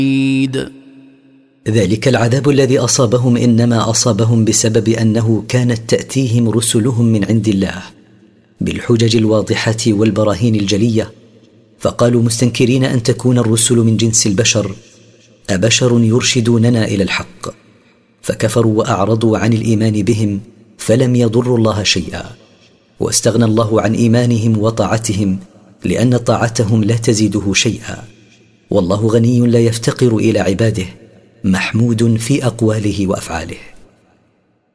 ذلك العذاب الذي أصابهم إنما أصابهم بسبب أنه كانت تأتيهم رسلهم من عند الله بالحجج الواضحة والبراهين الجلية، فقالوا مستنكرين أن تكون الرسل من جنس البشر: أبشر يرشدوننا إلى الحق؟ فكفروا وأعرضوا عن الإيمان بهم، فلم يضروا الله شيئا، واستغنى الله عن إيمانهم وطاعتهم، لأن طاعتهم لا تزيده شيئا، والله غني لا يفتقر إلى عباده، محمود في أقواله وأفعاله.